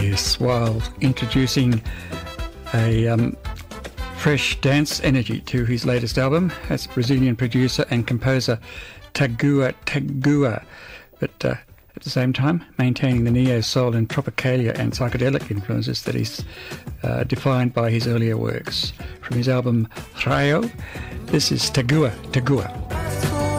Yes, while introducing a fresh dance energy to his latest album, that's Brazilian producer and composer Tagua Tagua, but at the same time maintaining the neo-soul and tropicalia and psychedelic influences that he's defined by his earlier works. From his album Raio, this is Tagua Tagua.